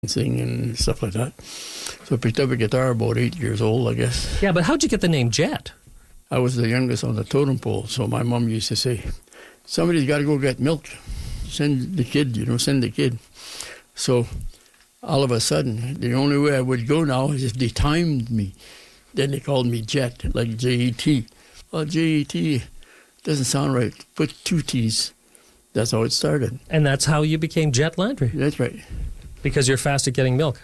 sing and stuff like that. So I picked up a guitar about 8 years old, I guess. Yeah, but how'd you get the name Jet? I was the youngest on the totem pole, so my mom used to say, somebody's got to go get milk. Send the kid, send the kid. So all of a sudden, the only way I would go now is if they timed me. Then they called me Jet, like J-E-T. Well, J-E-T doesn't sound right. Put 2 T's. That's how it started. And that's how you became Jet Landry? That's right. Because you're fast at getting milk.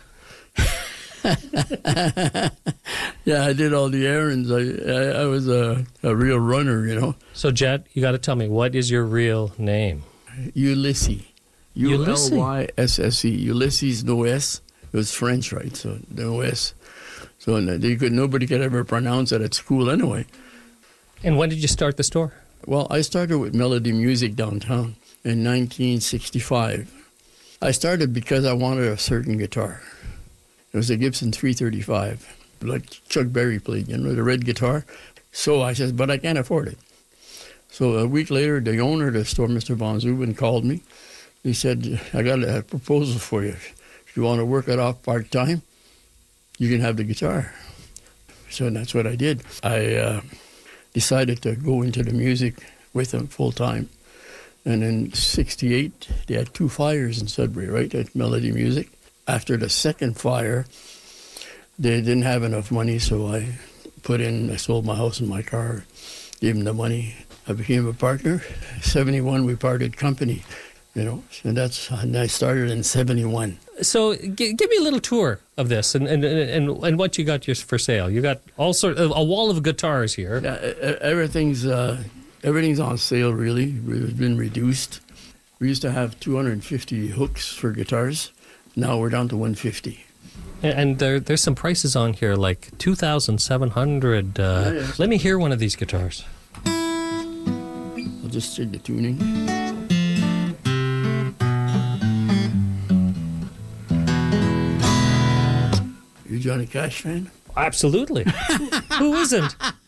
Yeah, I did all the errands. I was a real runner, So, Jet, you got to tell me, what is your real name? Ulysses. Ulysses. U-L-Y-S-S-E. Ulysses, no S. It was French, right? So no S. So nobody could ever pronounce it at school anyway. And when did you start the store? Well, I started with Melody Music downtown in 1965. I started because I wanted a certain guitar. It was a Gibson 335, like Chuck Berry played, the red guitar. So I said, but I can't afford it. So a week later, the owner of the store, Mr. Von Zubin, called me. He said, I got a proposal for you. If you want to work it off part-time, you can have the guitar. So that's what I did. I decided to go into the music with him full-time. And in '68, they had 2 fires in Sudbury, right, at Melody Music. After the second fire, they didn't have enough money, so I sold my house and my car, gave them the money. I became a partner. 71, we parted company, and I started in 71. So give me a little tour of this and what you got for sale. You got all sorts of a wall of guitars here. Yeah, everything's on sale, really. It's been reduced. We used to have 250 hooks for guitars. Now we're down to 150. And there's some prices on here, like $2,700. Yeah. Let me hear one of these guitars. I'll just check the tuning. You Johnny Cash fan? Absolutely. Who isn't?